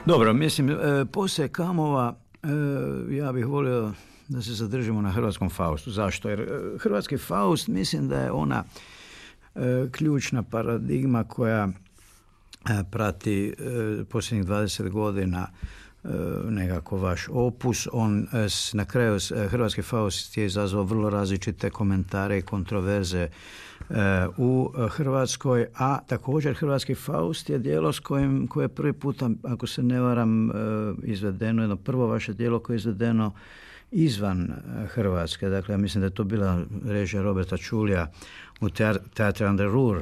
Dobro, mislim, poslije Kamova ja bih volio da se zadržimo na hrvatskom Faustu. Zašto? Jer hrvatski Faust, mislim da je ona ključna paradigma koja prati posljednjih 20 godina nekako vaš opus. On na kraju, hrvatski Faust je izazvao vrlo različite komentare i kontroverze u Hrvatskoj, a također hrvatski Faust je djelo koje je prvi puta, ako se ne varam, izvedeno, jedno prvo vaše djelo koje je izvedeno izvan Hrvatske. Dakle, ja mislim da je to bila režija Roberta Čulija u Teatre an der Ruhr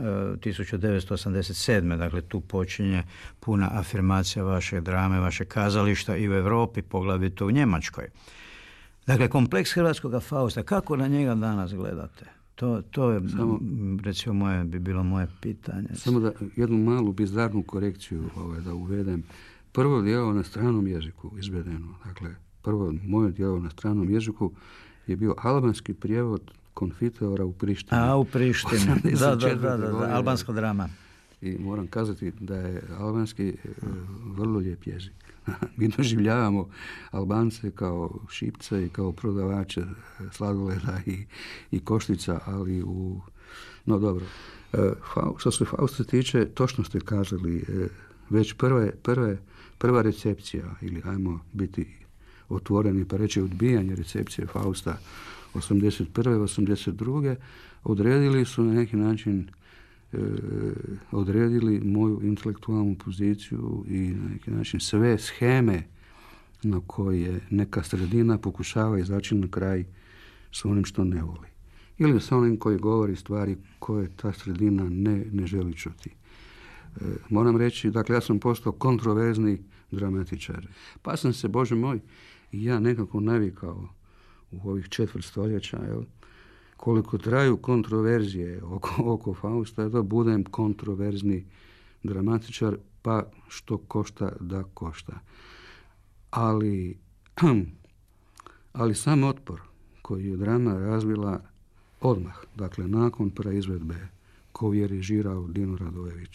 1987. Dakle, tu počinje puna afirmacija vaše drame, vaše kazališta i u Europi, poglavito u Njemačkoj. Dakle, kompleks hrvatskoga Fausta, kako na njega danas gledate? To je, recimo, bi bilo moje pitanje. Samo da jednu malu bizarnu korekciju da uvedem. Prvo djelo na stranom jeziku izvedeno, dakle, prvo moje djelo na stranom jeziku je bio albanski prijevod Konfiteora u Prištini. U Prištini, da, albanska drama. I moram kazati da je albanski vrlo lijep jezik. Mi doživljavamo Albance kao šipce i kao prodavače sladoleda i koštica, ali no dobro. Što se Fausta tiče, točno ste kazali, već prva recepcija, ili ajmo biti otvoreni pa reći odbijanje recepcije Fausta 81. 82. odredili su na neki način odredili moju intelektualnu poziciju i na neki način sve sheme na koje neka sredina pokušava izaći na kraj s onim što ne voli. Ili s onim koji govori stvari koje ta sredina ne želi čuti. Moram reći, dakle, ja sam postao kontroverzni dramatičar. Pa sam se, Bože moj, i ja nekako navikao u ovih 4 stoljeća, koliko traju kontroverzije oko Fausta, da budem kontroverzni dramatičar, pa što košta da košta. Ali sam otpor koji je drama razvila odmah, dakle nakon proizvedbe koju je režirao Dino Radojević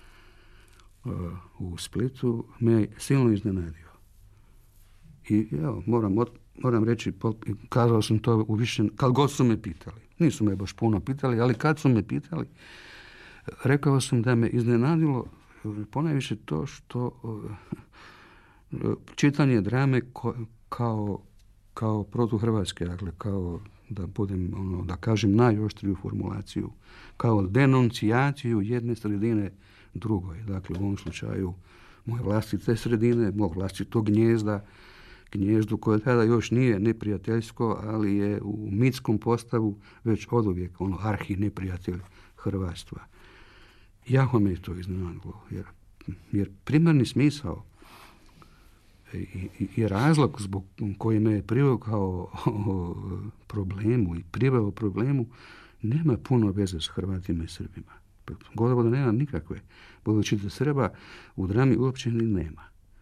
u Splitu, me silno iznenadio. I evo, moram reći, kazao sam to u više, kad god su me pitali. Nisu me baš puno pitali, ali kad su me pitali, rekao sam da me iznenadilo ponajviše to što čitanje drame kao protuhrvatske, dakle kao da budem, da kažem najoštriju formulaciju, kao denuncijaciju jedne sredine drugoj. Dakle, u ovom slučaju moje vlastite sredine, mog vlastitog gnjezdu koje tada još nije neprijateljsko, ali je u mitskom postavu već oduvijek arhi neprijatelj hrvatstva. Jako me je to iznenadilo, jer primarni smisao i razlog zbog koji me je privukao problemu i priveo problemu nema puno veze s Hrvatima i Srbima. Gotovo da nema nikakve, budući da Srba u drami uopće ni nema.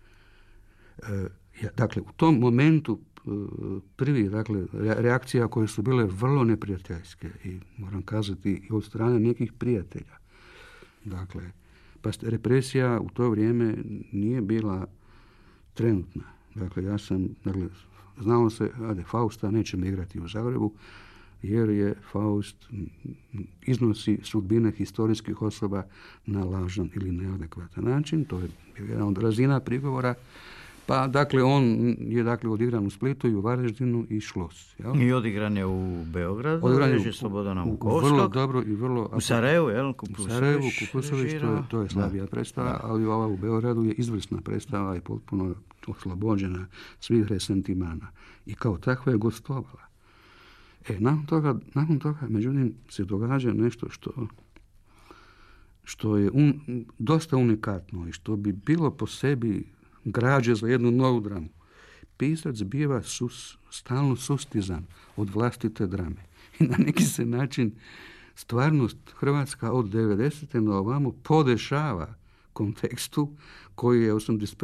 Dakle, u tom momentu prvi, dakle, reakcija koje su bile vrlo neprijateljske i moram kazati i od strane nekih prijatelja. Dakle, pa represija u to vrijeme nije bila trenutna. Dakle, znalo se, Fausta nećemo igrati u Zagrebu, jer je Faust iznosi sudbine historijskih osoba na lažan ili neadekvatan način. To je jedna od razina prigovora. Pa, dakle, on je odigran u Splitu i u Varaždinu i Šlos. Jel? I odigran je u Beogradu, režije Slobodana Vukovskog. Vrlo dobro i vrlo... U Sarajevu, jel? Kupusović, to je slabija predstava, ali ova u Beogradu je izvrsna predstava i potpuno oslobođena svih resentimana. I kao takva je gostovala. Nakon toga, međutim, se događa nešto što je dosta unikatno i što bi bilo po sebi građe za jednu novu dramu. Pisac biva stalno sustizan od vlastite drame. I na neki se način stvarnost hrvatska od 90. na ovamo podešava kontekstu koji je 81.